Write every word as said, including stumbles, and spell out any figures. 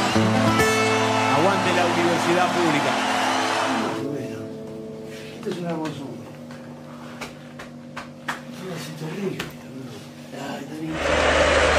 Aguante la universidad pública. Bueno, esto es una hermosura. Es así terrible. Ay, está bien.